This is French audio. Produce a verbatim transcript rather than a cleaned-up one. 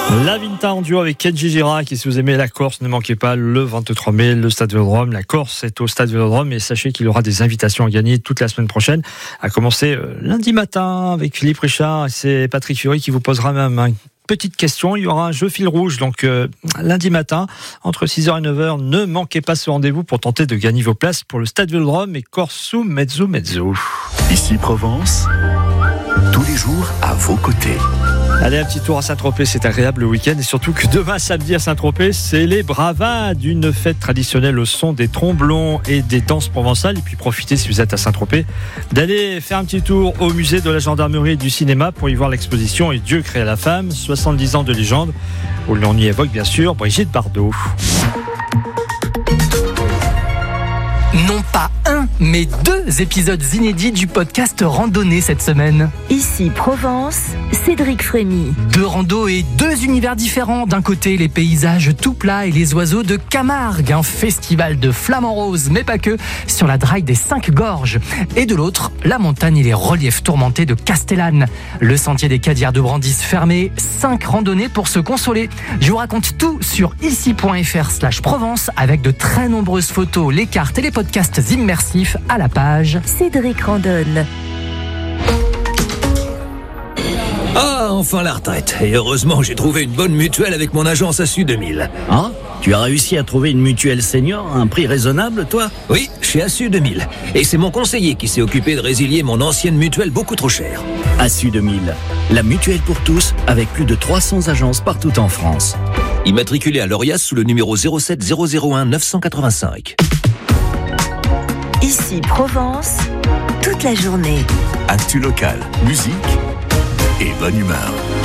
La Vinta en duo avec Kenji Girac. Et si vous aimez la Corse, ne manquez pas le vingt-trois mai, le Stade Vélodrome. La Corse est au Stade Vélodrome et sachez qu'il y aura des invitations à gagner toute la semaine prochaine, à commencer lundi matin avec Philippe Richard. Et c'est Patrick Fiori qui vous posera même une petite question. Il y aura un jeu fil rouge donc euh, lundi matin entre six heures et neuf heures. Ne manquez pas ce rendez-vous pour tenter de gagner vos places pour le Stade Vélodrome et Corse sous mezzo mezzo. Ici Provence, tous les jours à vos côtés. Allez, un petit tour à Saint-Tropez, c'est agréable le week-end et surtout que demain samedi à Saint-Tropez, c'est les bravades, une fête traditionnelle au son des tromblons et des danses provençales. Et puis profitez, si vous êtes à Saint-Tropez, d'aller faire un petit tour au musée de la gendarmerie et du cinéma pour y voir l'exposition Et Dieu créa la femme, soixante-dix ans de légende, où l'on y évoque bien sûr Brigitte Bardot. Non pas un, mais deux épisodes inédits du podcast Randonnée cette semaine. Ici Provence, Cédric Frémy. Deux randos et deux univers différents. D'un côté, les paysages tout plats et les oiseaux de Camargue, un festival de flamants roses, mais pas que, sur la draille des Cinq Gorges. Et de l'autre, la montagne et les reliefs tourmentés de Castellane. Le sentier des Cadières de Brandis fermé, cinq randonnées pour se consoler. Je vous raconte tout sur ici.fr slash Provence avec de très nombreuses photos, les cartes et les podcasts immersifs à la page Cédric Randonne. Ah, enfin la retraite. Et heureusement, j'ai trouvé une bonne mutuelle avec mon agence A S U deux mille. Ah, tu as réussi à trouver une mutuelle senior à un prix raisonnable, toi ? Oui, chez A S U deux mille. Et c'est mon conseiller qui s'est occupé de résilier mon ancienne mutuelle beaucoup trop chère. A S U deux mille, la mutuelle pour tous, avec plus de trois cents agences partout en France. Immatriculé à l'Orias sous le numéro zéro sept zéro zéro un neuf cent quatre-vingt-cinq. Ici Provence, toute la journée. Actu local, musique et bonne humeur.